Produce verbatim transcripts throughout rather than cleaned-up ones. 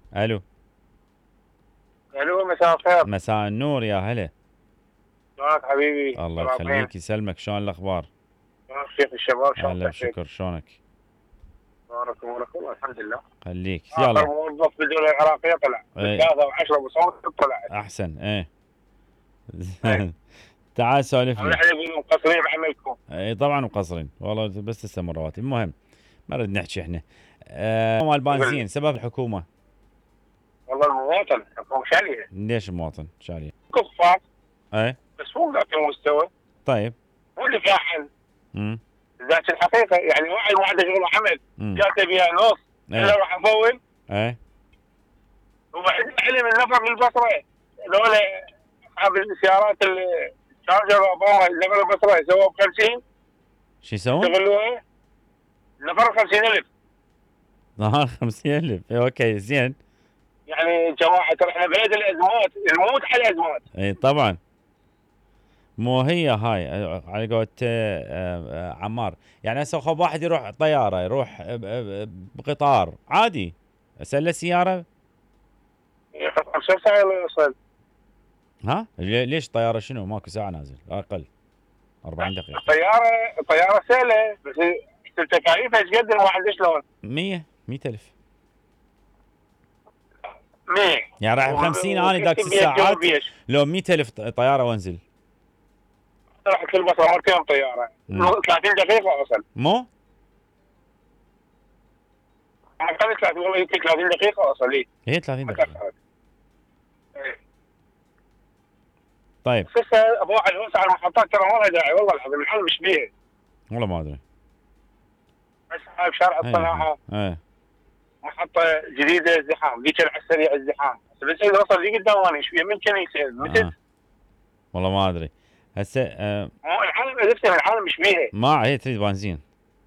الو. الو مساء الخير. مساء النور يا هلا. شلونك حبيبي؟ الله طماطين. يخليك يسلمك، شلون الاخبار؟ شلونك شيخ الشباب؟ شلون هلا صحتك؟ بشكر، شلونك؟ بارك الله والله الحمد لله. خليك اخر يلا. موظف بالدوله العراقيه طلع ايه بثلاثة وعشرة بصوت طلع. احسن ايه. اي. تعال سولف لي. احنا يقولون مقصرين بعملكم. اي طبعا مقصرين والله، بس تستمر رواتب. المهم ما نريد نحكي احنا. آه مال بنزين سبب الحكومه. والله المواطن حكومه شاليه. ليش المواطن شاليه؟ كفار ايه بس مو ذاك المستوى. طيب. هو اللي فاعل امم ذات الحقيقه، يعني واحد ما عنده شغل عمل امم جاته بها نص الا ايه راح افول. ايه وبعدين علم النفر بالبصره هذول اصحاب السيارات اللي شارجر اوباما اللي نفر البصره يسووا ب خمسين شو يسوون؟ يستغلوها نفر خمسين ألف. اه خمسين ألف إيه اوكي زين. يعني جماعه ترى احنا بلد الازمات، الموت على الازمات. اي طبعا. مو هي هاي آه، على قولة آه، آه، عمار، يعني هسه خب واحد يروح طياره، يروح ب- ب- بقطار عادي، اسأله سياره. ياخذ خمسة ساعه يوصل. ها لي- ليش طياره؟ شنو ماكو ساعه نازل اقل أربعين دقيقه. الطياره الطياره سهله بس التكاليف ايش قد الواحد شلون؟ مية مية ألف. مية يعني راح ب خمسين انا ذاك ست ساعات، لو مية ألف ط- طياره وانزل. راح كل بصره مرتين طياره مم. ثلاثين دقيقه اوصل. مو انا قلت ثلاثين والله يمكن ثلاثين دقيقه اوصل. اي هي ثلاثين دقيقه. طيب بس هسه ابو واحد يوسع المحطات ترى ما لها داعي والله العظيم الحال مش بيها. والله ما ادري. بس هاي بشارع ايه الصناعه ايه محطه جديده ازدحام، ذيك على السريع ازدحام، بس اذا وصل ذيك قدام انا ايش فيها من كان يصير مثل. آه. والله ما ادري. هسه آه مو العالم نفسه العالم مش بيها. ما هي تريد بنزين،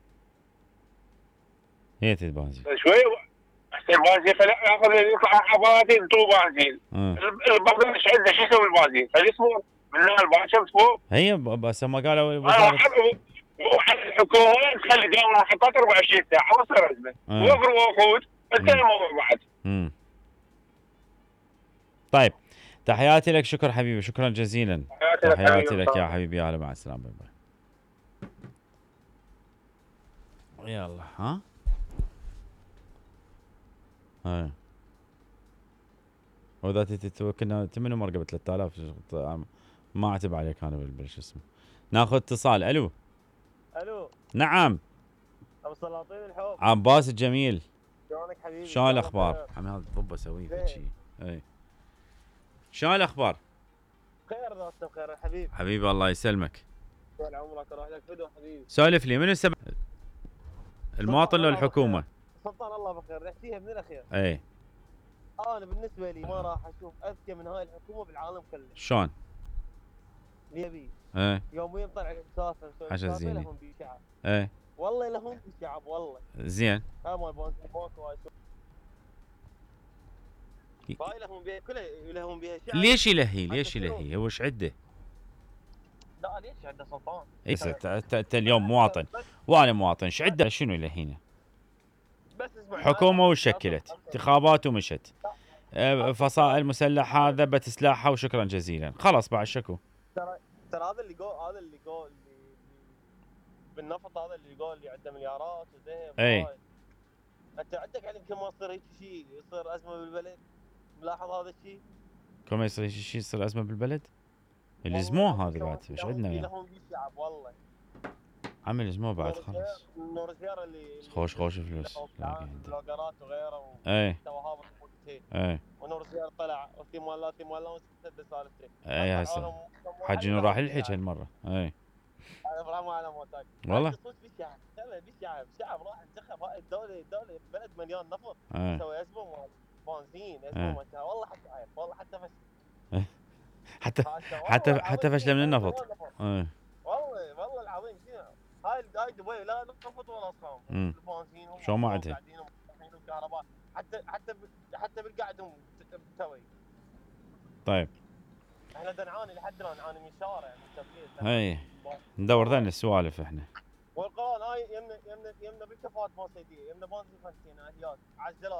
هي تريد بنزين. شوي احسن بنزين خلي ياخذ يطلع محافظاتي يطلب بنزين. آه. البقر ايش عنده شو يسوي البنزين؟ خليه يصبر من هنا البنزين شمس فوق. هي ب- بس هم قالوا انا وزاره. وحد الحكومه تخلي دائما المحطات أربعة وعشرين ساعه ما تصير ازمه. آه. وفر وقود انتهى مم. الموضوع بعد. امم طيب تحياتي لك، شكرا حبيبي، شكرا جزيلا. حياتي لك تحياتي حبيبي. لك يا حبيبي، يا هلا مع السلامه. باي باي. يلا ها هاي واذا كنا تمن مره قبل ثلاثة آلاف ما اعتب عليك انا بالشو اسمه. ناخذ اتصال. الو. الو. نعم. ابو سلاطين الحب. عباس الجميل، شلونك حبيبي؟ شلون الاخبار؟ عمي هذا الضب اسويه فد شيء. اي شلون الاخبار؟ خير ناس بخير حبيبي. حبيبي الله يسلمك. طول عمرك اروح لك فدوه حبيبي. سولف لي، منو سبب المواطن لو الحكومه؟ سلطان الله بخير، نحكيها من الاخير. اي انا بالنسبه لي ما راح اشوف اذكى من هاي الحكومه بالعالم كله. شلون؟ ليبي ايه يوميا طلع مسافر عشان زيني. لهم بشعب. ايه والله لهم بشعب والله. زين. هاي مال بنك وهاي هاي لهم بيها كلها لهم بيها شعب. ليش يلهي؟ ليش يلهي؟ هو ايش عنده؟ لا ليش عنده سلطان؟ اي انت اليوم مواطن وانا مواطن، ايش عنده؟ شنو يلهينا؟ بس اسمع حكومه وشكلت، انتخابات ومشت، آه، فصائل مسلحه ذبت سلاحها وشكرا جزيلا، خلاص بعد شكو. ترى ترى هذا اللي جو هذا اللي جو اللي بالنفط، هذا اللي يقول اللي عنده مليارات وذهب. اي انت عندك علم كل ما يصير هيك شيء يصير ازمه بالبلد، ملاحظ هذا الشيء؟ كل ما يصير شيء يصير ازمه بالبلد؟ يلزموه هذا بعد، ايش عندنا وياه؟ لهم بالشعب والله. عم يلزموه بعد خلاص. نور الزياره اللي خوش خوش فلوس لاقي عنده. بلوجرات وغيره. اي توهاب اي ونور الزياره طلع وفي مالات مالات وسد سالفته. اي هسه حاج نور راح يلحج هالمره. اي انا فرحان على موتاك والله صوت بالشعب. لا بالشعب، شعب راح انتخب. هاي الدوله الدوله بلد مليان نفط. اي سوي ازمه مال بنزين، ازمه مال والله حتى عارف والله حتى فشل. حتى حتى حتى فشله من النفط. اي والله والله العظيم شنو هاي هاي دبي لا نفط ولا صام. البنزين شو ما عندها كهرباء، حتى حتى حتى بالقعد هم توي. طيب احنا دا نعاني لحد الان، نعاني من الشوارع من التفكير. اي ندور ذن السوالف احنا. والقران هاي يمنا يمنا يمنا بالكفاءات ما سيديه، يمنا بنزين خمسين عزلات عزلات.